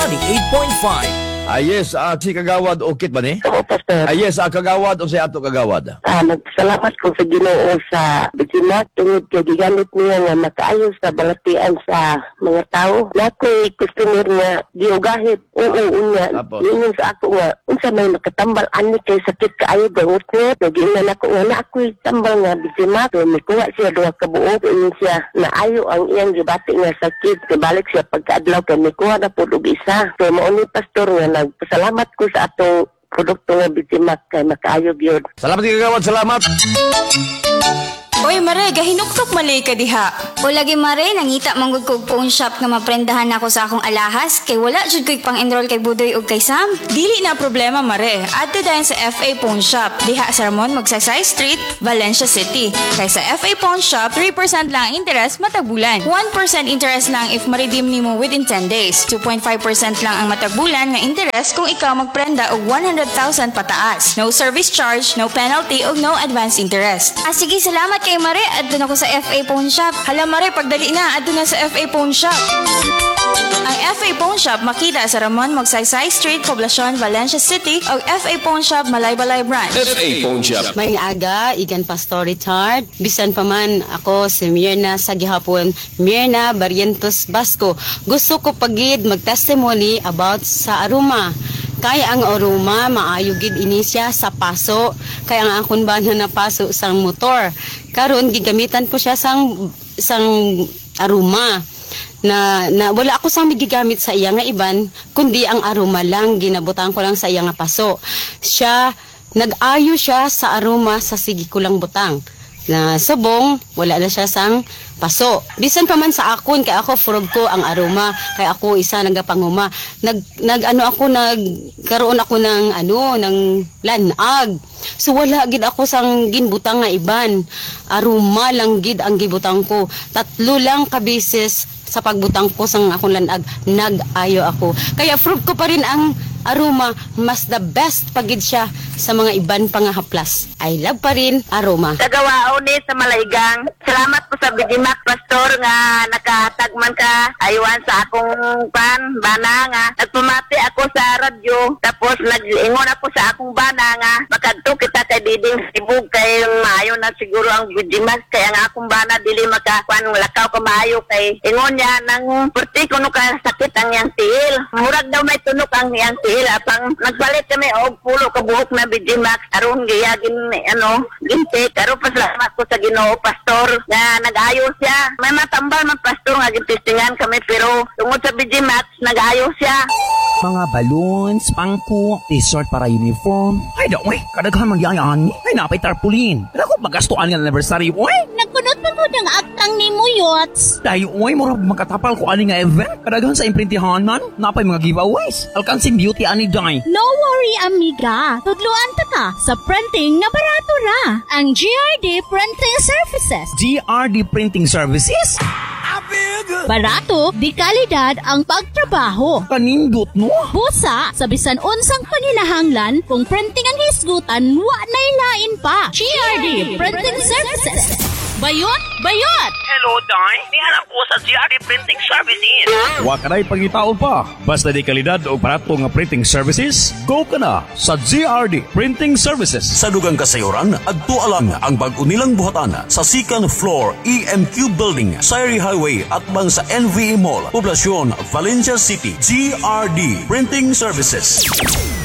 98.5. Yes, si Kagawad okay ba ni? Oo, Pastor. Yes, Kagawad o si Ato Kagawad? Nagsalamat ko sa Ginoo sa bisinat tungod kay gigamit niya nga makaayo sa balatian sa mga tao. Nakoy customer nga giugahit. Oo, unya. Tapos? Yun sa ako nga, unsa may nakatambal ani kay sakit kaayo gangot niya. Nagingnan ako nga na ako'y tambal nga bisinat. So, mikuha siya duha ka buo. Yun siya naayo ang iyang gibati nga sakit. Kabalik siya pagkaadlaw kay mikuha na po isa. So, mauni pastor nga nagpasalamat ko sa atong produkto nga bitimak kay makaayog yun. Salamat Kagawad, salamat. Oy, Mare, gahinuktok malay ka diha. O lagi Mare, nangita manggod ko phone shop nga maprendahan ako sa akong alahas kay wala jud ko'y pang-enroll kay Budoy ug kay Sam. Dili na problema, Mare. Adto dayon sa FA Phone Shop. Diha sa Ramon, Magsaysay Street, Valencia City. Kay sa FA Phone Shop, 3% lang ang interest matag bulan. 1% interest lang if ma-redeem nimo within 10 days. 2.5% lang ang matag bulan nga interest kung ikaw magprenda og 100,000 pataas. No service charge, no penalty ug no advance interest. Sige, salamat kay Mare. Adto na ko sa FA Phone Shop. Hala, Mare, pagdali na, adto na sa FA Phone Shop. Ang FA Phone Shop makita sa Ramon, Magsaysay Street, Poblacion, Valencia City o FA Phone Shop, Malaybalay Branch. FA Phone Shop. May aga, igan Pastor Richard. Bisan pa man ako si Mirna sa gihapon. Mirna Barrientos Basco. Gusto ko pagid mag-testimony about sa aroma. Kaya ang aroma, maayo gid ini siya sa paso. Kaya ang akon ba na napaso sang motor. Karon gigamitan ko siya sang aroma. Na wala ako sang gigamit sa iya nga iban, kundi ang aroma lang, ginabutan ko lang sa iya nga paso. Siya, nag-ayo siya sa aroma sa sige ko lang butang. Na subong, wala na siya sang paso. Bisan pa man sa akon, kay ako frog ko ang aroma, kay ako isa nagapanguma. Nagkaroon ako ng lanag. So wala gid ako sang ginbutang nga iban. Aroma lang gid ang gibutang ko. 3 lang ka beses sa pagbutang ko sang akong lanag, nag-ayo ako. Kaya frog ko pa rin ang aroma, mas the best pagid siya sa mga iban pang haplas. I love pa rin aroma. Kagawao ni sa Malaygang. Salamat po sa Bigimak Pastor nga nakatagman ka aywan sa akong bana nga. Nagpumati ako sa radyo tapos nag-ingon ako sa akong bana nga makadto kita kay Diding Sibug kay maayo na siguro ang Bigimak kaya nga akong bana dili makakuan lakaw ka maayo kay ingon niya nang purti kuno ka sakit ang yang tiil. Murag daw may tunok ang yang tiil. Apang nagpalit kami og pulo ka buhok na Bigimax aron giyagin gintik aron pasalamat ko sa Ginoo Pastor nga nag-ayo siya. May matambal man Pastor nga gintistingan kami pero tungod sa Bigimax nag-ayo siya. Mga balloons, pangko, t-shirt para uniform. Ay, daw, kadaghan magyayaan. Ay, napay tarpulin. Ako magastuan nga anniversary, oy. Nagkunot pa ko ng aktang ni mo, Yots. Dahil, oy, mura makatapal ko ani nga event. Kadaghan sa imprintihan man, napay mga giveaways. Alkansing beauty ani day. No worry, amiga. Tudluan ta ka sa printing na barato ra. Ang GRD Printing Services. GRD Printing Services? Barato, di kalidad ang pagtrabaho. Kanindot, no? Busa, sa bisan unsang panginahanglan, kung printing ang hisgutan, wa na'y lain pa. GRD Printing Services. Bayot! Bayot! Hello, Day. Nihanap ko sa GRD Printing Services. Wa ka na'y pangitaon pa. Basta di kalidad o barato nga printing services, go ka na sa GRD Printing Services. Sa dugang kasayuran, adto alang ang bag-unilang buhatan sa second floor EMQ Building, Sayri Highway at bang sa NVE Mall, Poblacion, Valencia City. GRD Printing Services.